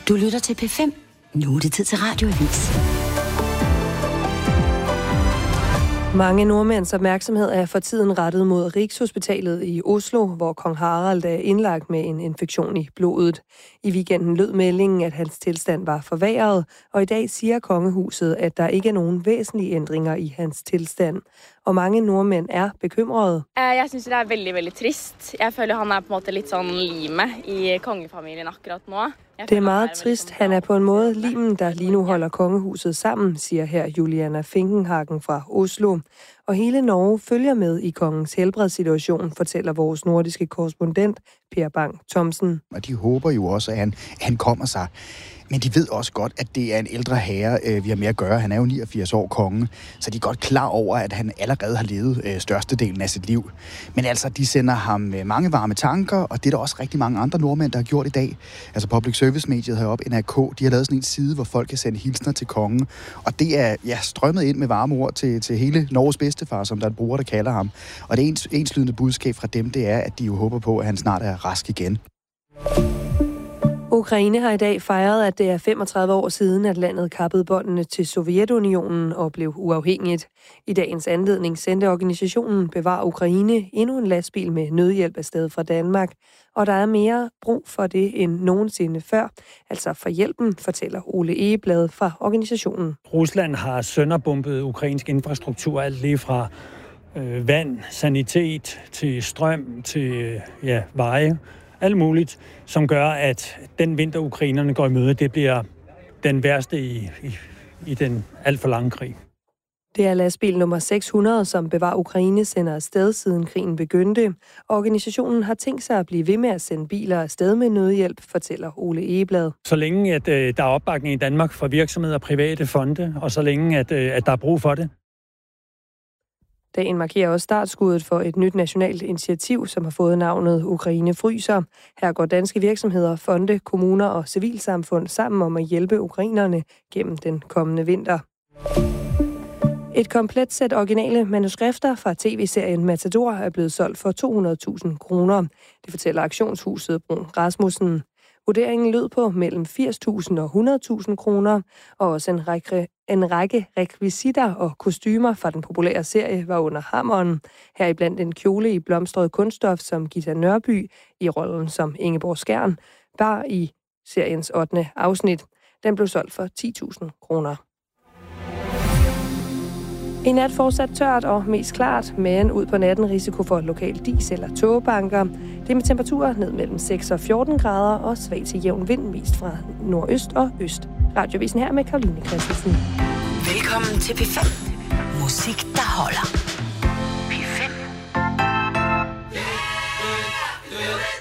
Du lytter til P5. Nu er det tid til Radioavis. Mange nordmænds opmærksomhed er for tiden rettet mod Rigshospitalet i Oslo, hvor kong Harald er indlagt med en infektion i blodet. I weekenden lød meldingen, at hans tilstand var forværret, og i dag siger kongehuset, at der ikke er nogen væsentlige ændringer i hans tilstand. Og mange nordmænd er bekymrede. Jeg synes det er veldig trist. Jeg føler han er på en måte lidt sådan lime i kongefamilien akkurat nu. Det er meget trist. Han er på en måde limen, der lige nu holder kongehuset sammen, siger her Juliana Finkenhagen fra Oslo. Og hele Norge følger med i kongens helbredssituation, fortæller vores nordiske korrespondent Per Bang Thomsen. Og de håber jo også, at han kommer sig. Men de ved også godt, at det er en ældre herre, vi har med at gøre. Han er jo 89 år konge, så de er godt klar over, at han allerede har levet størstedelen af sit liv. Men altså, de sender ham mange varme tanker, og det er der også rigtig mange andre nordmænd, der har gjort i dag. Altså Public Service-mediet heroppe, NRK, de har lavet sådan en side, hvor folk kan sende hilsner til kongen. Og det er strømmet ind med varme ord til hele Norges bedstefar, som der er en bruger, der kalder ham. Og det enslydende budskab fra dem, det er, at de jo håber på, at han snart er rask igen. Ukraine har i dag fejret, at det er 35 år siden, at landet kappede båndene til Sovjetunionen og blev uafhængigt. I dagens anledning sendte organisationen Bevar Ukraine endnu en lastbil med nødhjælp afsted fra Danmark, og der er mere brug for det end nogensinde før, altså for hjælpen, fortæller Ole Egeblad fra organisationen. Rusland har sønderbombet ukrainsk infrastruktur, alt lige fra vand, sanitet til strøm til veje. Alt muligt, som gør, at den vinter, ukrainerne går i møde, det bliver den værste i den alt for lange krig. Det er lastbil nummer 600, som Bevar Ukraine sender afsted, siden krigen begyndte. Organisationen har tænkt sig at blive ved med at sende biler afsted med nødhjælp, fortæller Ole Egeblad. Så længe at der er opbakning i Danmark fra virksomheder og private fonde, og så længe at der er brug for det. Dagen markerer også startskuddet for et nyt nationalt initiativ, som har fået navnet Ukraine Fryser. Her går danske virksomheder, fonde, kommuner og civilsamfund sammen om at hjælpe ukrainerne gennem den kommende vinter. Et komplet sæt originale manuskrifter fra tv-serien Matador er blevet solgt for 200.000 kroner. Det fortæller auktionshuset Brun Rasmussen. Vurderingen lød på mellem 80.000 og 100.000 kroner, og også en række rekvisitter og kostymer fra den populære serie var under hammeren. Heriblandt en kjole i blomstret kunststof, som Gita Nørby i rollen som Ingeborg Skjern bar i seriens 8. afsnit. Den blev solgt for 10.000 kroner. I nat fortsat tørt og mest klart, men ud på natten risiko for lokal dis- eller tågebanker. Det med temperaturer ned mellem 6 og 14 grader og svag til jævn vind vist fra nordøst og øst. Radiovisen her med Karoline Christensen. Velkommen til P5. Musik, der holder.